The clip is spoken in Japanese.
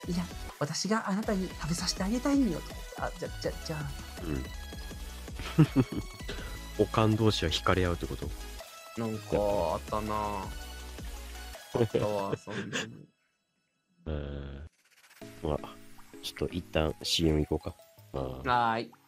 いや、私があなたに食べさせてあげたいんよと。じゃあ。 おかん同士は惹かれ合うってこと？ なんかあったな。あったわ、そんなに。 まあ、ちょっと一旦 CM 行こうか。 はーい。